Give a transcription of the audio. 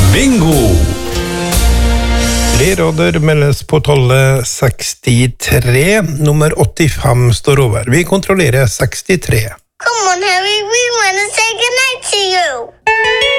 Bingo! Lerråder meldes på tallet 63. Nummer 85 står over. Vi kontrollerer 63. Come on, Harry. We want to say goodnight to you.